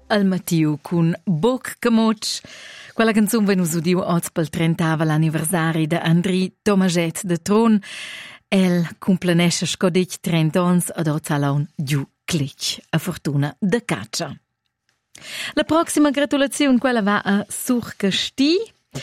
al Matiu cun Boc Camotsch. Quella canzun ve nus udiu oz pel 30vel anniversari de Andri Tomaget de Tron. El cumplenesce scodich 30 ans ad oz alaun giu clic a fortuna de caccia. La proxima gratulazione quella va a Surcasti.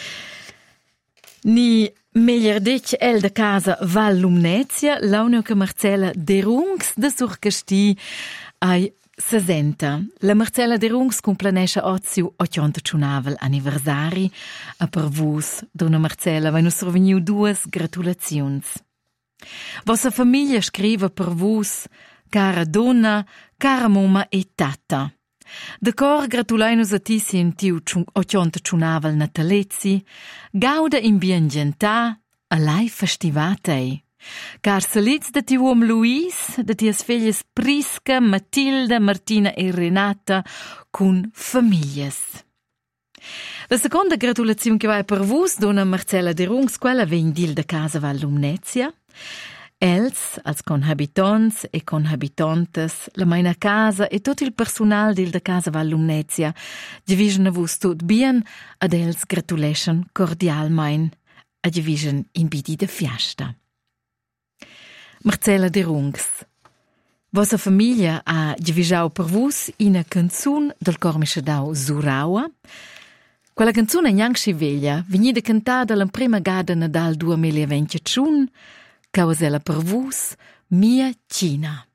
Ni meglier dic el de casa Val Lumnezia, l'aunio che Marcella Derungs de Surcasti ai 60. La Marcella Derungs cumplenesce oziu 81 anniversari a per vus, donna Marcella, vai nus surveniu duas gratulazions. Vossa famiglia scrive per vus, cara donna, cara mamma e tata. De cor gratulainus a ti si in tiu 81 natalezzi, gauda in bien gentà, a lai festivatei. Car salits de tiu uom Luis, de tias figlias Prisca, Matilda, Martina e Renata, cun famiglias. La seconda gratulazione che vai per vus, donna Marcella Derungs, quella ven dil de casa Val Lumnezia. Els, als conhabitants e conhabitantes, la meina casa e tot il personal dil de casa Val Lumnezia, division a vus tot bien, ad els gratulation cordialmein, a division in bidi de fiesta. Marcella Derungs, vossa famiglia ha divisau per vus ina canzun del cor mischadau Zuraua. Quella canzun è neanche veglia, vegnida cantada la prima gada Nadal 2021, causella per vus, mia Cina.